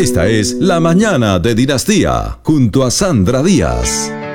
Esta es La Mañana de Dinastía, junto a Sandra Díaz.